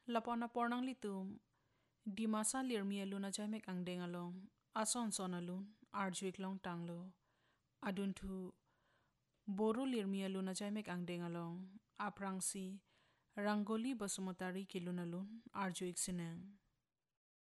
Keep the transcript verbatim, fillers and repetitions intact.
lapona pornang litum di masa lirmi aluna jaimek angdeng along ason son alun arjuik long tanglo adun thu boru lirmi aluna jaimek angdeng along aprangsi rangoli basumotari kilun alun arjuik sineng